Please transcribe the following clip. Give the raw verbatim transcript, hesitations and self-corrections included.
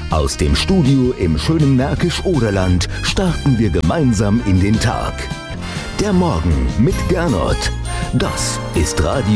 Aus dem Studio im schönen Märkisch-Oderland starten wir gemeinsam in den Tag. Der Morgen mit Gernot. Das ist Radio